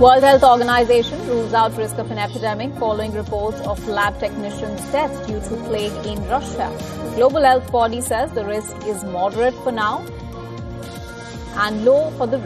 World Health Organization rules out risk of an epidemic following reports of lab technicians' deaths due to plague in Russia. The global health body says the risk is moderate for now and low for the